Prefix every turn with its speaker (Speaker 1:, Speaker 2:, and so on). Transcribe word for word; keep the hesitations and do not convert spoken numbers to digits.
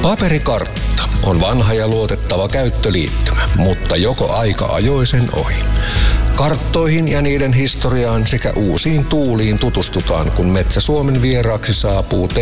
Speaker 1: Paperikartta on vanha ja luotettava käyttöliittymä, mutta joko aika ajoi sen ohi. Karttoihin ja niiden historiaan sekä uusiin tuuliin tutustutaan, kun Metsä Suomen vieraaksi saapuu